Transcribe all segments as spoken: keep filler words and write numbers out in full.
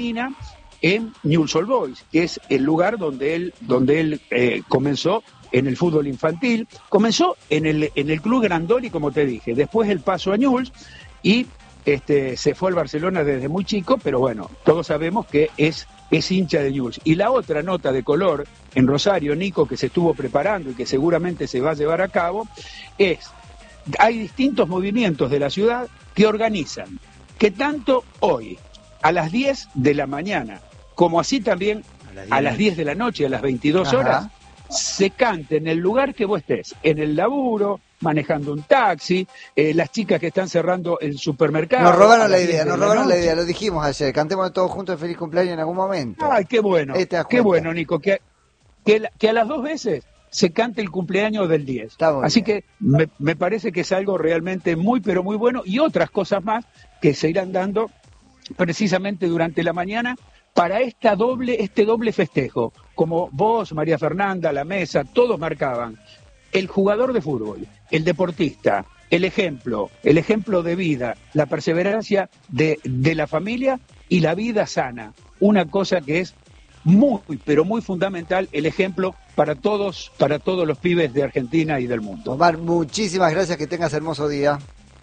en Newell's Old Boys, que es el lugar donde él, donde él eh, comenzó en el fútbol infantil. Comenzó en el, en el club Grandoli, como te dije, después el paso a Newell's y este, se fue al Barcelona desde muy chico, pero bueno, todos sabemos que es, es hincha de Newell's. Y la otra nota de color en Rosario, Nico, que se estuvo preparando y que seguramente se va a llevar a cabo, es, hay distintos movimientos de la ciudad que organizan que tanto hoy, a las diez de la mañana, como así también a las diez de la noche, a las veintidós horas, ajá, se cante en el lugar que vos estés, en el laburo, manejando un taxi, eh, las chicas que están cerrando el supermercado. Nos robaron la idea, nos robaron la idea, lo dijimos ayer, cantemos todos juntos el feliz cumpleaños en algún momento. Ay, qué bueno, qué bueno, Nico, que, que, que a las dos veces se cante el cumpleaños del diez. Así bien. que me, me parece que es algo realmente muy, pero muy bueno, y otras cosas más que se irán dando precisamente durante la mañana para esta doble, este doble festejo. Como vos, María Fernanda, la mesa, todos marcaban, el jugador de fútbol, el deportista, el ejemplo, el ejemplo de vida, la perseverancia de, de la familia y la vida sana. Una cosa que es muy, pero muy fundamental, el ejemplo para todos, para todos los pibes de Argentina y del mundo. Omar, muchísimas gracias, que tengas hermoso día.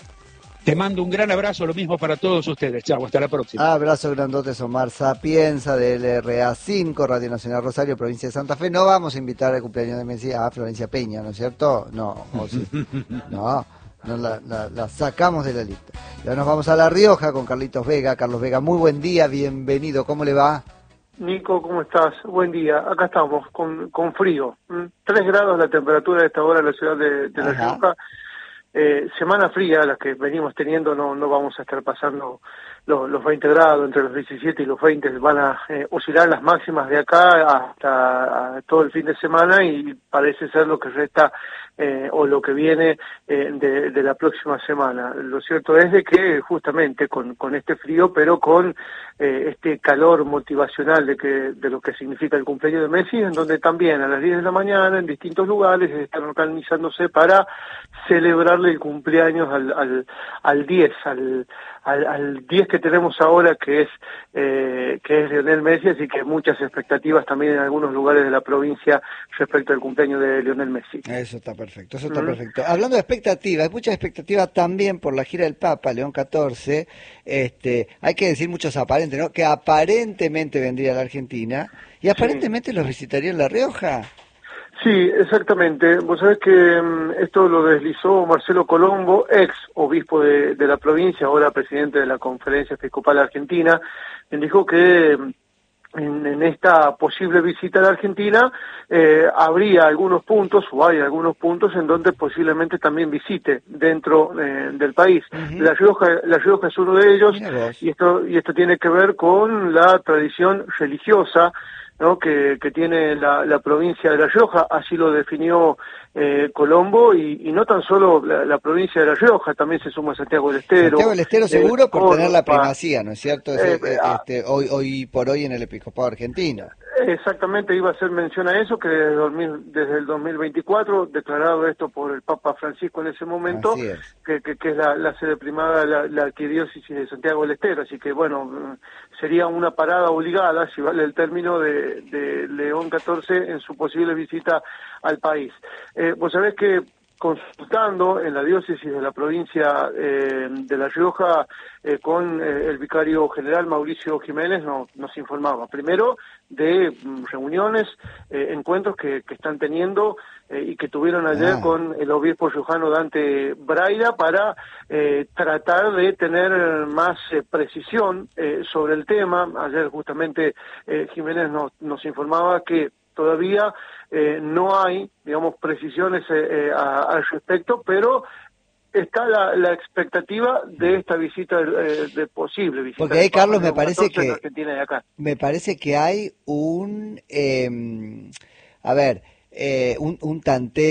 Te mando un gran abrazo, lo mismo para todos ustedes. Chau, hasta la próxima. Abrazo grandote, Omar Sapienza, del R A cinco, Radio Nacional Rosario, provincia de Santa Fe. No vamos a invitar al cumpleaños de Messi a Florencia Peña, ¿no es cierto? No, o sí. No, no la, la, la sacamos de la lista. Ya nos vamos a La Rioja con Carlitos Vega. Carlos Vega, muy buen día, bienvenido, ¿cómo le va? Nico, ¿cómo estás? Buen día. Acá estamos, con, con frío. Tres grados la temperatura de esta hora en la ciudad de, de La Rioja. Eh, semana fría, las que venimos teniendo, no no vamos a estar pasando los, los veinte grados, entre los diecisiete y los veinte van a eh, oscilar las máximas de acá hasta a, todo el fin de semana, y parece ser lo que resta eh, o lo que viene eh, de, de la próxima semana. Lo cierto es de que justamente con, con este frío, pero con eh, este calor motivacional de que de lo que significa el cumpleaños de Messi, en donde también a las diez de la mañana en distintos lugares están organizándose para celebrarle el cumpleaños al al al diez, al al, al diez que tenemos ahora, que es eh, que es Lionel Messi, así que muchas expectativas también en algunos lugares de la provincia respecto al cumpleaños de Lionel Messi. Eso está perfecto, eso está mm. perfecto. Hablando de expectativas, hay muchas expectativas también por la gira del Papa, León catorce, este, hay que decir muchos aparentes, ¿no? Que aparentemente vendría a la Argentina, y aparentemente sí. los visitaría en La Rioja. Sí, exactamente. Vos sabés que um, esto lo deslizó Marcelo Colombo, ex obispo de, de la provincia, ahora presidente de la Conferencia Episcopal Argentina, quien dijo que um, en, en esta posible visita a la Argentina eh, habría algunos puntos, o hay algunos puntos en donde posiblemente también visite dentro eh, del país. Uh-huh. La Rioja, La Rioja es uno de ellos, y esto, y esto tiene que ver con la tradición religiosa, ¿no? que, que tiene la, la provincia de La Rioja. Así lo definió eh, Colombo, y, y no tan solo la, la provincia de La Rioja, también se suma Santiago del Estero. Santiago del Estero seguro eh, por Córdoba, tener la primacía, ¿no es cierto? Es, eh, eh, este, hoy, hoy por hoy en el episcopado argentino. Exactamente, iba a hacer mención a eso, que desde, dos mil, desde el dos mil veinticuatro, declarado esto por el Papa Francisco en ese momento, es. Que, que, que es la, la sede primada, la, la arquidiócesis de Santiago del Estero. Así que bueno, sería una parada obligada, si vale el término, de, de León catorce en su posible visita al país. Eh, vos sabés que consultando en la diócesis de la provincia eh, de La Rioja eh, con eh, el vicario general Mauricio Jiménez, no, nos informaba primero de mm, reuniones, eh, encuentros que, que están teniendo eh, y que tuvieron ayer ah. con el obispo riojano Dante Braida para eh, tratar de tener más eh, precisión eh, sobre el tema. Ayer justamente eh, Jiménez nos, nos informaba que todavía eh, no hay, digamos, precisiones eh, eh, a, al respecto, pero está la, la expectativa de esta visita, eh, de posible visita. Porque ahí, Carlos, me parece que Argentina y acá. me parece que hay un, eh, a ver, eh, un, un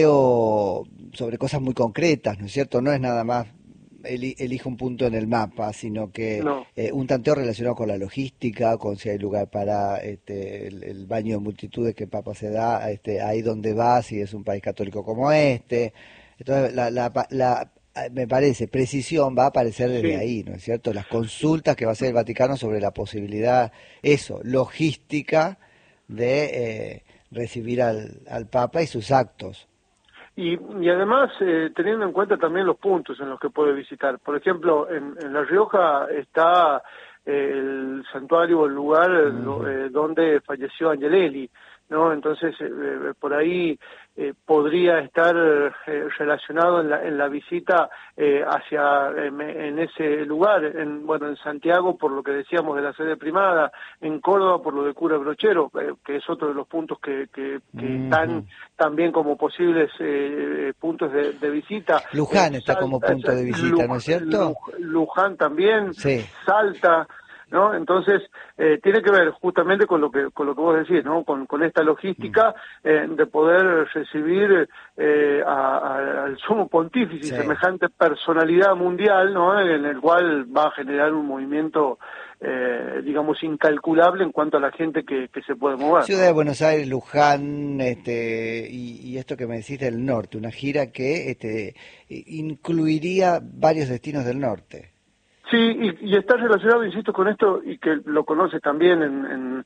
tanteo sobre cosas muy concretas, ¿no es cierto? No es nada más elige un punto en el mapa, sino que no. eh, un tanteo relacionado con la logística, con si hay lugar para este, el, el baño de multitudes que Papa se da, este, ahí donde va, si es un país católico como este. Entonces, la, la, la, me parece, precisión va a aparecer desde sí. ahí, ¿no es cierto? Las consultas que va a hacer el Vaticano sobre la posibilidad, eso, logística de eh, recibir al, al Papa y sus actos. Y, y además, eh, teniendo en cuenta también los puntos en los que puede visitar. Por ejemplo, en, en La Rioja está eh, el santuario, el lugar uh-huh. lo, eh, donde falleció Angelelli, ¿no? Entonces, eh, por ahí eh, podría estar eh, relacionado en la, en la visita eh, hacia, eh, en ese lugar, en, bueno, en Santiago por lo que decíamos de la sede primada, en Córdoba por lo de Cura Brochero, eh, que es otro de los puntos que, que, que uh-huh. están también como posibles eh, puntos de, de visita. Luján eh, está Salta, como punto de visita, Luj, ¿no es cierto? Luján también, sí. Salta, ¿no? Entonces, eh, tiene que ver justamente con lo que con lo que vos decís, ¿no? Con, con esta logística eh, de poder recibir eh, a, a, al sumo pontífice, sí. semejante personalidad mundial, ¿no? En el cual va a generar un movimiento, eh, digamos, incalculable en cuanto a la gente que, que se puede mover. Ciudad de Buenos Aires, Luján, este, y, y esto que me decís del norte, una gira que este, incluiría varios destinos del norte. Sí, y, y está relacionado, insisto, con esto, y que lo conoce también en, en,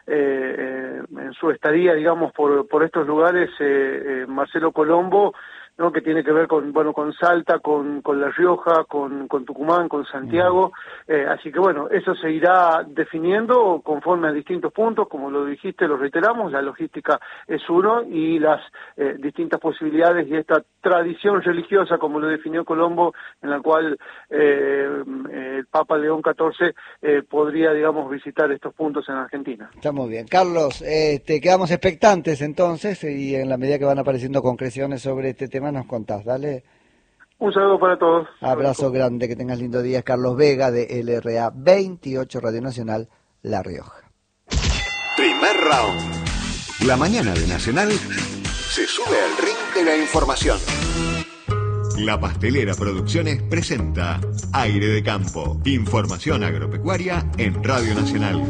eh, en su estadía, digamos, por, por estos lugares, eh, eh, Marcelo Colombo, ¿no? Que tiene que ver con, bueno, con Salta, con, con La Rioja, con, con Tucumán, con Santiago, eh, así que bueno, eso se irá definiendo conforme a distintos puntos, como lo dijiste, lo reiteramos, la logística es uno, y las eh, distintas posibilidades y esta tradición religiosa, como lo definió Colombo, en la cual eh, el Papa León catorce eh, podría, digamos, visitar estos puntos en Argentina. Está muy bien. Carlos, eh, te quedamos expectantes entonces, y en la medida que van apareciendo concreciones sobre este tema, nos contás, dale. Un saludo para todos. Abrazo grande, que tengas lindo día. Carlos Vega, de L R A veintiocho Radio Nacional, La Rioja. Primer round. La mañana de Nacional se sube al ring de la información. La Pastelera Producciones presenta Aire de Campo. Información agropecuaria en Radio Nacional.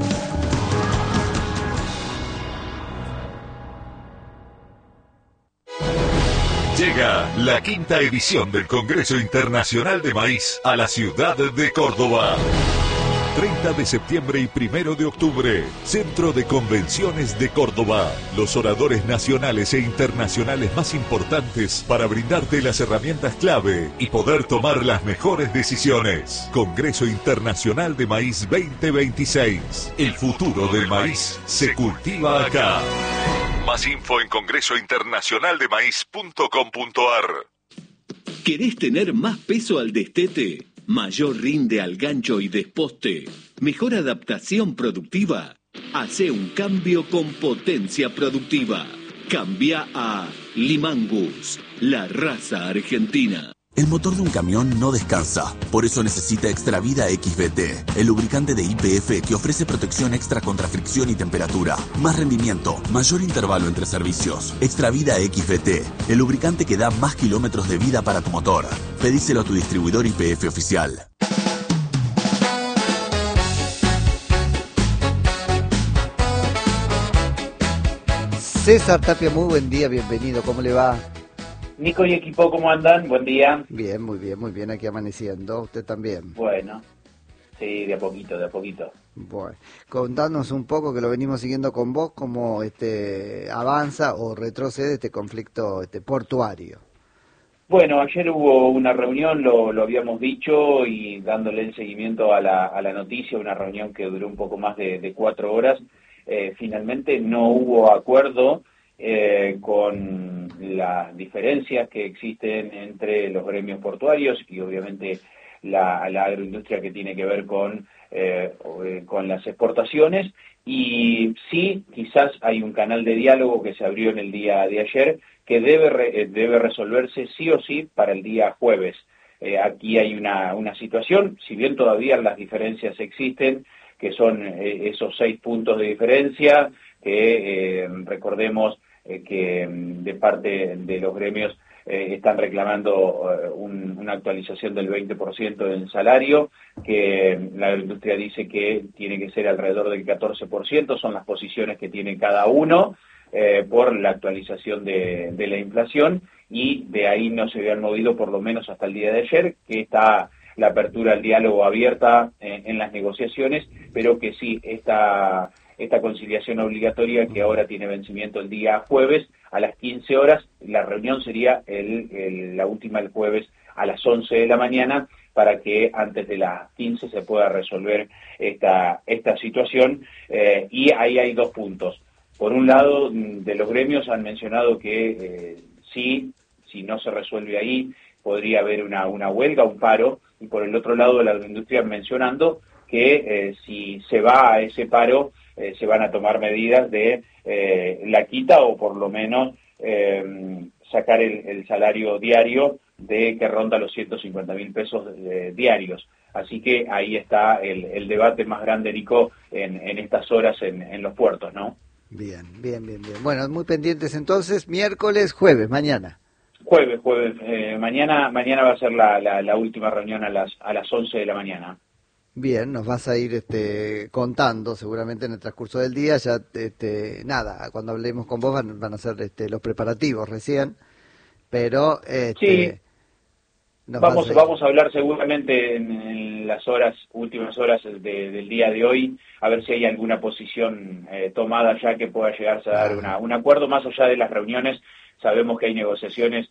Llega la quinta edición del Congreso Internacional de Maíz a la ciudad de Córdoba. treinta de septiembre y primero de octubre, Centro de Convenciones de Córdoba. Los oradores nacionales e internacionales más importantes para brindarte las herramientas clave y poder tomar las mejores decisiones. Congreso Internacional de Maíz veinte veintiséis. El futuro del maíz se cultiva acá. Más info en congreso internacional de maíz punto com punto a r. ¿Querés tener más peso al destete? ¿Mayor rinde al gancho y desposte? ¿Mejor adaptación productiva? Hace un cambio con potencia productiva. Cambia a Limangus, la raza argentina. El motor de un camión no descansa, por eso necesita Extravida X V T, el lubricante de Y P F que ofrece protección extra contra fricción y temperatura, más rendimiento, mayor intervalo entre servicios. Extravida X V T, el lubricante que da más kilómetros de vida para tu motor. Pedíselo a tu distribuidor Y P F oficial. César Tapia, muy buen día, bienvenido, ¿cómo le va? Nico y equipo, ¿cómo andan? Buen día. Bien, muy bien, muy bien, aquí amaneciendo. ¿Usted también? Bueno, sí, de a poquito, de a poquito. Bueno, contanos un poco, que lo venimos siguiendo con vos, cómo este, avanza o retrocede este conflicto este, portuario. Bueno, ayer hubo una reunión, lo, lo habíamos dicho, y dándole el seguimiento a la, a la noticia, una reunión que duró un poco más de, de cuatro horas. Eh, finalmente no hubo acuerdo Eh, con las diferencias que existen entre los gremios portuarios y obviamente la, la agroindustria que tiene que ver con, eh, con las exportaciones, y sí, quizás hay un canal de diálogo que se abrió en el día de ayer que debe, re, debe resolverse sí o sí para el día jueves. Eh, aquí hay una, una situación, si bien todavía las diferencias existen, que son eh, esos seis puntos de diferencia, que eh, recordemos eh, que de parte de los gremios eh, están reclamando eh, un, una actualización del veinte por ciento del salario, que la industria dice que tiene que ser alrededor del catorce por ciento, son las posiciones que tiene cada uno eh, por la actualización de, de la inflación, y de ahí no se habían movido por lo menos hasta el día de ayer, que está la apertura al diálogo abierta en, en las negociaciones, pero que sí, esta, esta conciliación obligatoria que ahora tiene vencimiento el día jueves a las quince horas, la reunión sería el, el, la última el jueves a las once de la mañana, para que antes de las quince se pueda resolver esta, esta situación, eh, y ahí hay dos puntos. Por un lado, de los gremios han mencionado que eh, sí, si no se resuelve ahí, podría haber una, una huelga, un paro, y por el otro lado, la industria mencionando que eh, si se va a ese paro, eh, se van a tomar medidas de eh, la quita o por lo menos eh, sacar el, el salario diario de que ronda los ciento cincuenta mil pesos eh, diarios. Así que ahí está el, el debate más grande, Nico, en, en estas horas en, en los puertos, ¿no? Bien, bien, bien, bien. Bueno, muy pendientes entonces, miércoles, jueves, mañana. Jueves, jueves. Eh, mañana mañana va a ser la, la, la última reunión a las a las once de la mañana. Bien, nos vas a ir este, contando seguramente en el transcurso del día. Ya, este, nada, cuando hablemos con vos van, van a ser este, los preparativos recién, pero... Este, sí. Vamos, a vamos a hablar seguramente en, en las horas, últimas horas de, del día de hoy, a ver si hay alguna posición eh, tomada ya que pueda llegarse a dar una, un acuerdo más allá de las reuniones. Sabemos que hay negociaciones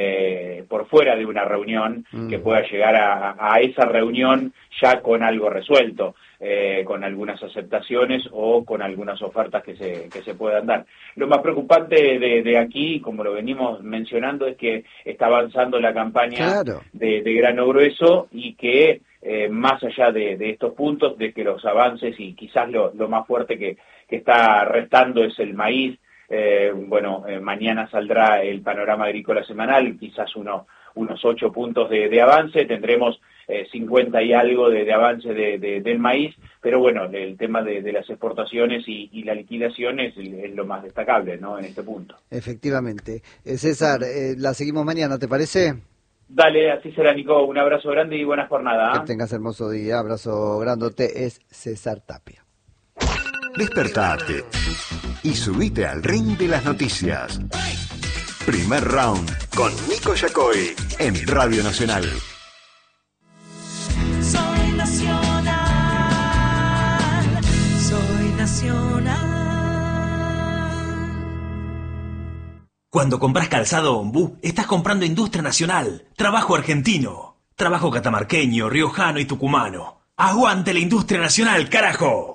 eh, por fuera de una reunión, mm. que pueda llegar a, a esa reunión ya con algo resuelto, eh, con algunas aceptaciones o con algunas ofertas que se, que se puedan dar. Lo más preocupante de, de aquí, como lo venimos mencionando, es que está avanzando la campaña claro. de, de grano grueso y que eh, más allá de, de estos puntos, de que los avances y quizás lo, lo más fuerte que, que está restando es el maíz. Eh, bueno, eh, mañana saldrá el panorama agrícola semanal, quizás uno, unos ocho puntos de, de avance, tendremos eh, cincuenta y algo de, de avance de, de, del maíz, pero bueno, el tema de, de las exportaciones y, y la liquidación es, es lo más destacable, ¿no?, en este punto. Efectivamente. Eh, César, eh, la seguimos mañana, ¿te parece? Dale, así será, Nico. Un abrazo grande y buena jornada. ¿eh? Que tengas hermoso día. Abrazo grandote. Es César Tapia. Despertate y subite al ring de las noticias. Primer round con Nico Yacoy en Radio Nacional. Soy nacional, soy nacional. Cuando compras calzado Ombú, estás comprando industria nacional, trabajo argentino, trabajo catamarqueño, riojano y tucumano. ¡Aguante la industria nacional, carajo!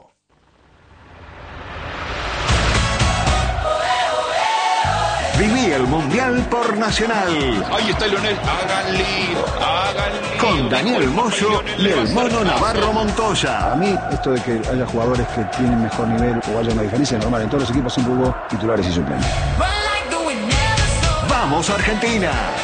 Viví el Mundial por Nacional. Ahí está Lionel. Háganle, háganle. Con Daniel Moyo y el Mono Navarro Montoya. A mí, esto de que haya jugadores que tienen mejor nivel o haya una diferencia normal en todos los equipos, siempre hubo titulares y suplentes. ¡Vamos, Argentina!